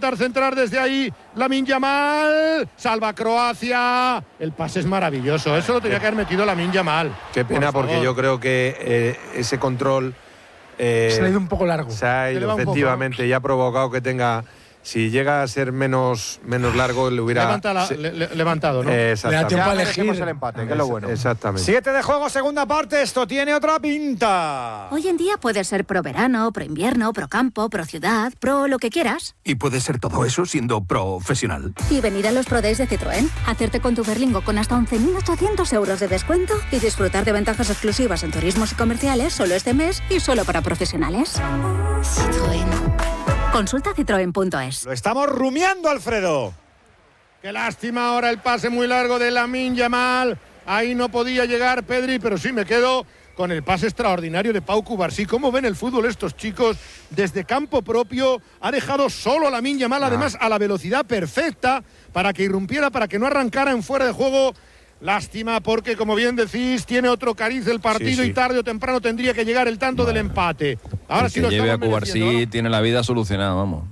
intentar centrar desde ahí Lamine Yamal. Salva Croacia. El pase es maravilloso. Eso lo tenía que haber metido Lamine Yamal. Qué pena, porque yo creo que ese control se le ha ido un poco largo. Se ha ido, efectivamente, y ha provocado que tenga. Si llega a ser menos largo, le hubiera levantado, ¿no? Le da tiempo a elegir el empate, que es lo bueno. Exactamente. 7 de juego, segunda parte. Esto tiene otra pinta. Hoy en día puedes ser pro verano, pro invierno, pro campo, pro ciudad, pro lo que quieras. Y puedes ser todo eso siendo profesional. Y venir a los Pro Days de Citroën, hacerte con tu Berlingo con hasta 11.800 euros de descuento y disfrutar de ventajas exclusivas en turismos y comerciales solo este mes y solo para profesionales. Citroën. Consulta citroen.es. Lo estamos rumiando, Alfredo. Qué lástima ahora el pase muy largo de Lamine Yamal. Ahí no podía llegar Pedri, pero sí me quedo con el pase extraordinario de Pau Cubarsí. ¿Cómo ven el fútbol estos chicos? Desde campo propio ha dejado solo a Lamine Yamal, además a la velocidad perfecta para que irrumpiera, para que no arrancara en fuera de juego. Lástima porque, como bien decís, tiene otro cariz el partido y tarde o temprano tendría que llegar el tanto del empate. Ahora sí lo lleve a estamos Cubarsí, mereciendo, ¿no? tiene la vida solucionada, vamos.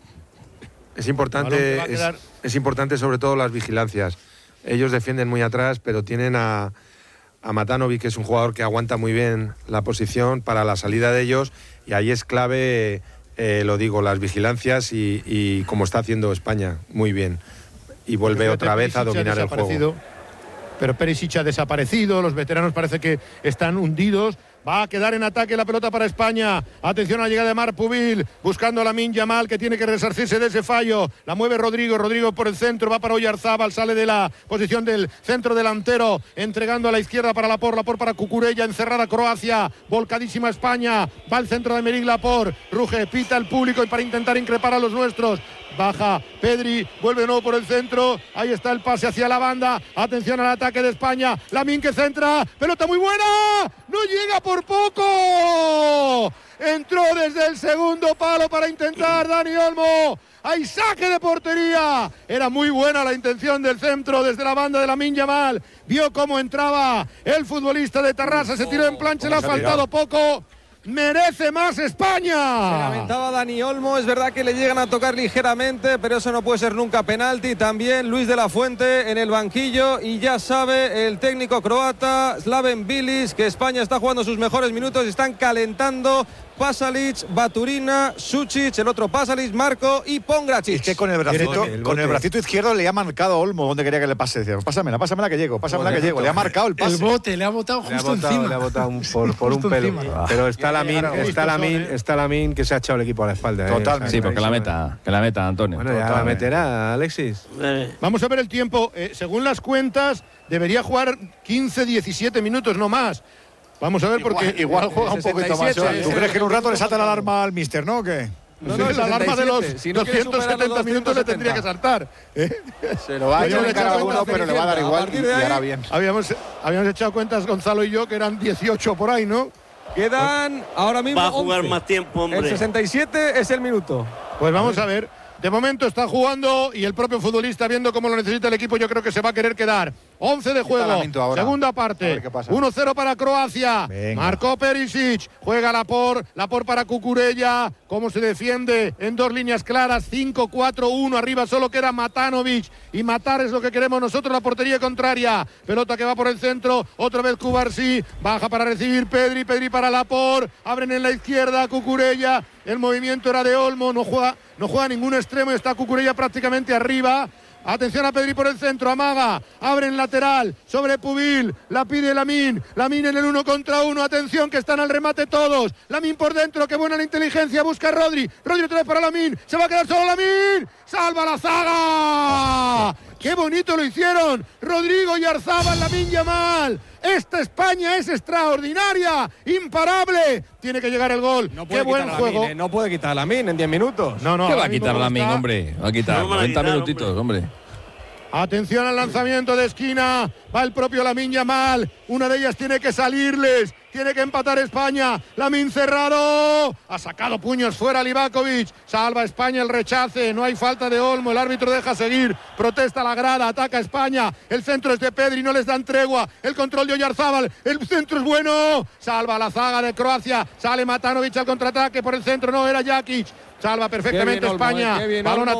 Es importante sobre todo las vigilancias. Ellos defienden muy atrás, pero tienen a Matanovic, que es un jugador que aguanta muy bien la posición para la salida de ellos, y ahí es clave, lo digo, las vigilancias y como está haciendo España, muy bien. Y vuelve otra vez a dominar el juego. Pero Perisic ha desaparecido, los veteranos parece que están hundidos. Va a quedar en ataque la pelota para España. Atención a la llegada de Marc Pubil, buscando a Lamine Yamal, que tiene que resarcirse de ese fallo. La mueve Rodrigo por el centro, va para Oyarzábal, sale de la posición del centro delantero, entregando a la izquierda para Laporte para Cucurella, encerrada Croacia, volcadísima España. Va al centro de Aymeric Laporte, ruge, pita el público y para intentar increpar a los nuestros. Baja Pedri, vuelve de nuevo por el centro. Ahí está el pase hacia la banda. Atención al ataque de España. Lamine que centra. Pelota muy buena. No llega por poco. Entró desde el segundo palo para intentar Dani Olmo. Hay saque de portería. Era muy buena la intención del centro desde la banda de Lamine Yamal. Vio cómo entraba el futbolista de Tarrasa. Se tiró en plancha, le ha faltado poco. ¡Merece más España! Se lamentaba Dani Olmo, es verdad que le llegan a tocar ligeramente, pero eso no puede ser nunca penalti. También Luis de la Fuente en el banquillo, y ya sabe el técnico croata Slaven Bilic que España está jugando sus mejores minutos y están calentando. Pasalic, Baturina, Sučić, el otro Pasalic, Marco y Pongracic. Es que con el bracito izquierdo le ha marcado a Olmo donde quería que le pase. Decía, pásamela que llego, Le ha marcado el pase. El bote, le ha botado justo encima. Le ha botado por un pelo. Pero está Lamine que se ha echado el equipo a la espalda. Totalmente. Sí, porque la meta, Antonio. Bueno, ya la meterá, Alexis. Vamos a ver el tiempo. Según las cuentas, debería jugar 15, 17 minutos, no más. Vamos a ver porque igual juega un poquito más. ¿Tú crees que en un rato le salta la alarma al míster, no? ¿Qué? No, la alarma de los 270 minutos le tendría que saltar. Se lo va a echar cada uno, pero le va a dar igual y hará bien. Habíamos echado cuentas, Gonzalo y yo, que eran 18 por ahí, ¿no? Quedan ahora mismo va a jugar 11. Más tiempo, hombre. El 67 es el minuto. Pues vamos a ver. De momento está jugando y el propio futbolista, viendo cómo lo necesita el equipo, yo creo que se va a querer quedar. 11 de juego, segunda parte, 1-0 para Croacia. Venga. Marcó Perisic, juega Laporte para Cucurella. Cómo se defiende en dos líneas claras, 5-4-1, arriba solo queda Matanovic. Y matar es lo que queremos nosotros, la portería contraria. Pelota que va por el centro, otra vez Cubarsí, baja para recibir Pedri para Laporte. Abren en la izquierda, Cucurella. El movimiento era de Olmo, no juega ningún extremo, está Cucurella prácticamente arriba. Atención a Pedri por el centro, amaga, abre en lateral, sobre Pubil, la pide Lamine en el 1 contra 1, atención que están al remate todos, Lamine por dentro, qué buena la inteligencia, busca a Rodri otra vez para Lamine, se va a quedar solo Lamine, salva la zaga, qué bonito lo hicieron, Rodrigo y Oyarzábal, Lamine Yamal. Esta España es extraordinaria, imparable. Tiene que llegar el gol. Qué buen juego. No puede quitar a Lamine en 10 minutos. No, ¿Qué va a quitar Lamine, hombre? Va a quitar 90 minutitos, hombre. Atención al lanzamiento de esquina. Va el propio Lamine Yamal. Una de ellas tiene que salirles. Tiene que empatar España. Lamine cerrado. Ha sacado puños fuera Livakovic. Salva España el rechace. No hay falta de Olmo. El árbitro deja seguir. Protesta la grada. Ataca España. El centro es de Pedri. No les dan tregua. El control de Oyarzábal. El centro es bueno. Salva la zaga de Croacia. Sale Matanovic al contraataque por el centro. No, era Jakic. Salva perfectamente España. Balón